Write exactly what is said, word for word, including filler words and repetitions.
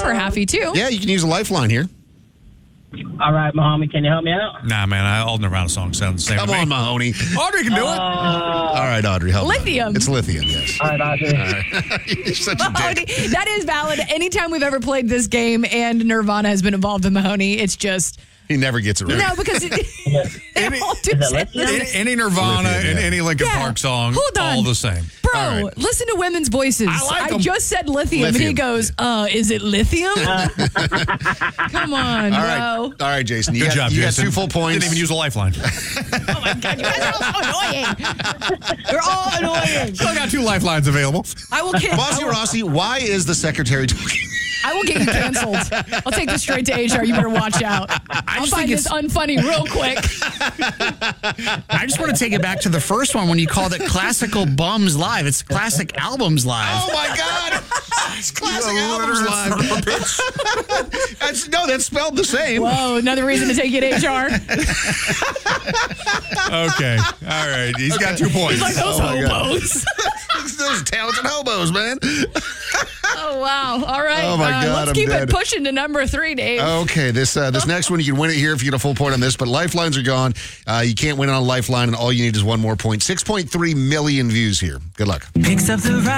for Happy, too. Yeah, you can use a lifeline here. All right, Mahoney, can you help me out? Nah, man, I, all Nirvana songs sound the same. Come to me. on, Mahoney. Audrey can do it. Uh, All right, Audrey, help. Lithium. Out. It's lithium, yes. all right, Audrey. All right. You're such a Mahoney, dick. that is valid. Anytime we've ever played this game and Nirvana has been involved in Mahoney, it's just... He never gets it right. No, because it, they all do Is say it lithium? Any, any Nirvana Lithium, and yeah. any Linkin Yeah. Park song, Hold on. all the same. Bro, All right. listen to women's voices. I like 'em. just said lithium, and he Lithium. goes, uh, is it lithium? Come on, All bro. right, all right, Jason. You Good got, job, you Jason. got two full points. Didn't even use a lifeline. Oh, my God. You guys are all so annoying. You're all annoying. Still got two lifelines available. I will, can- I Bossy will, Rossi, why is the secretary talking? I will get you canceled. I'll take this straight to H R. You better watch out. I'll just find think this unfunny real quick. I just want to take it back to the first one when you called it Classical Bums Live. It's Classic Albums Live. Oh, my God. It's classic You albums illiterate live. That's, no, that's spelled the same. Whoa, another reason to take you to H R. Okay. All right. He's got two points. He's like, those Oh, my God. hobos. Those talented hobos, man. Oh, wow. All right. Oh, my uh, God, Let's I'm keep dead. it pushing to number three, Dave. Okay, this uh, this next one, you can win it here if you get a full point on this, but lifelines are gone. Uh, you can't win on a lifeline, and all you need is one more point. six point three million views here. Good luck. Picks up the